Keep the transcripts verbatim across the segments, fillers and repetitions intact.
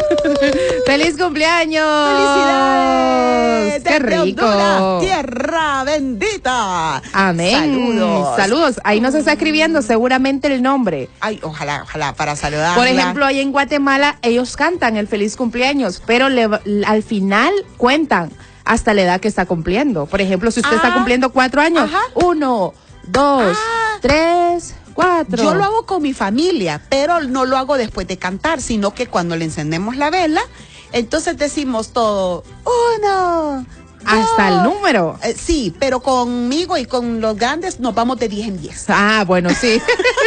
¡Feliz cumpleaños! ¡Felicidades! ¡Qué Desde rico! Honduras, tierra bendita. Amén. Saludos. Saludos. Ahí nos está escribiendo seguramente el nombre. Ay, ojalá, ojalá, para saludar. Por ejemplo, ahí en Guatemala, ellos cantan el feliz cumpleaños, pero le, al final cuentan hasta la edad que está cumpliendo. Por ejemplo, si usted Ah, está cumpliendo cuatro años, ajá. uno, dos, Ah. tres, cuatro. Yo lo hago con mi familia, pero no lo hago después de cantar, sino que cuando le encendemos la vela, entonces decimos todo, uno, Hasta dos. el número. Eh, sí, pero conmigo y con los grandes nos vamos de diez en diez. Ah, bueno, sí.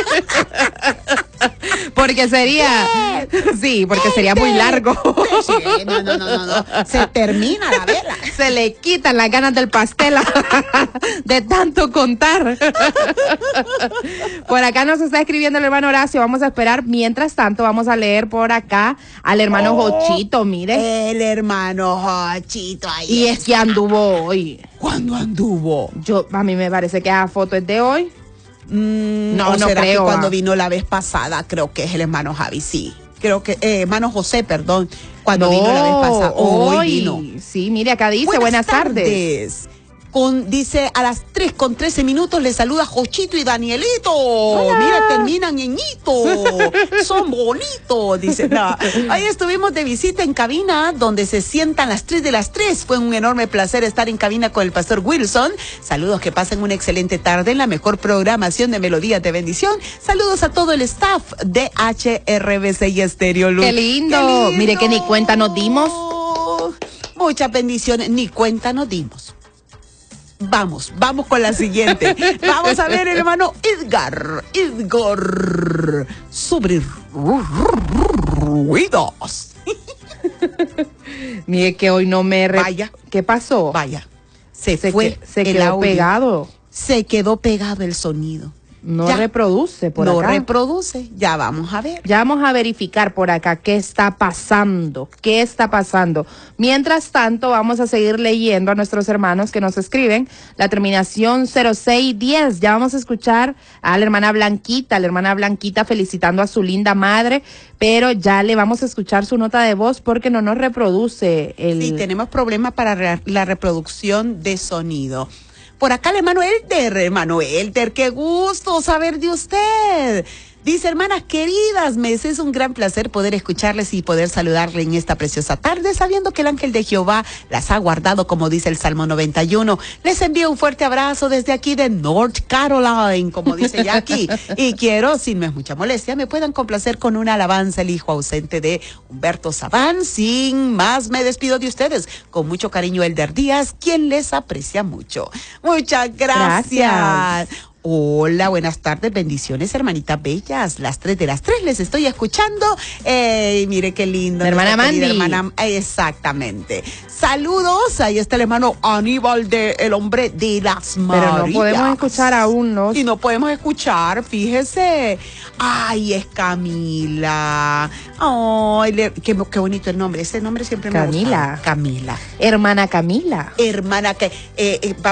Porque sería, sí, porque sería muy largo. Sí, no, no, no, no, no. Se termina la vela. Se le quitan las ganas del pastel de tanto contar. Por acá nos está escribiendo el hermano Horacio. Vamos a esperar. Mientras tanto, vamos a leer por acá al hermano Oh, Jochito, mire. El hermano Jochito ahí. Y es que anduvo hoy. ¿Cuándo anduvo? Yo, a mí me parece que esa foto es de hoy. Mm, No, ¿o no será creo, que cuando ah. vino la vez pasada, creo que es el hermano Javi, sí. Creo que, eh, hermano José, perdón, cuando No, vino la vez pasada. Hoy, hoy vino. Sí, mire, acá dice, buenas, tardes. Con, dice, a las tres con trece minutos le saluda Jochito y Danielito. Hola. Mira, terminan en hito. Son bonitos, dice. No. Ahí estuvimos de visita en cabina, donde se sientan las tres de las tres. Fue un enorme placer estar en cabina con el pastor Wilson. Saludos, que pasen una excelente tarde en la mejor programación de Melodías de Bendición. Saludos a todo el staff de H R B C y Estéreo Luz. Qué lindo. ¡Qué lindo! Mire que ni cuenta nos dimos. Muchas bendiciones, ni cuenta nos dimos. Vamos, vamos con la siguiente. Vamos a ver, hermano Edgar. Edgar. Sobre ruidos. Mire que hoy no me... Re... Vaya. ¿Qué pasó? Vaya. Se, Se, fue que- se el quedó audio. pegado. Se quedó pegado el sonido. No Ya. reproduce por no acá. reproduce. Ya vamos a ver. Ya vamos a verificar por acá qué está pasando, qué está pasando. Mientras tanto, vamos a seguir leyendo a nuestros hermanos que nos escriben. La terminación cero seis diez. Ya vamos a escuchar a la hermana Blanquita, la hermana Blanquita felicitando a su linda madre, pero ya le vamos a escuchar su nota de voz porque no nos reproduce el... Sí, tenemos problemas para re- la reproducción de sonido. Por acá el hermano Elder, hermano Elder, qué gusto saber de usted. Dice, hermanas queridas, me es un gran placer poder escucharles y poder saludarle en esta preciosa tarde, sabiendo que el ángel de Jehová las ha guardado, como dice el Salmo noventa y uno. Les envío un fuerte abrazo desde aquí de North Carolina, como dice Jackie. Y quiero, sin no es mucha molestia, me puedan complacer con una alabanza, el hijo ausente de Humberto Sabán. Sin más, me despido de ustedes. Con mucho cariño, Elder Díaz, quien les aprecia mucho. Muchas gracias. Gracias. Hola, buenas tardes, bendiciones, hermanitas bellas. Las tres de las tres les estoy escuchando. Ey, mire qué lindo. La hermana nuestra querida Mandy. hermana, exactamente. Saludos, ahí está el hermano Aníbal de El Hombre de las Marías. Pero no podemos escuchar aún, ¿no? Y no podemos escuchar, fíjese. Ay, es Camila. Ay, le- qué, qué bonito el nombre. Ese nombre siempre me Camila. gusta. Camila. Hermana Camila. Hermana que... Eh, eh,